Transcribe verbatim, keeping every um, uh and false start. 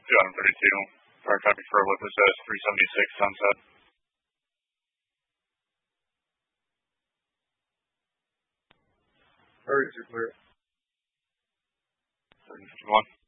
two thirty-two. Fire copy for Olympus S three seventy-six Sunset. Targets are clear. thirty fifty-one.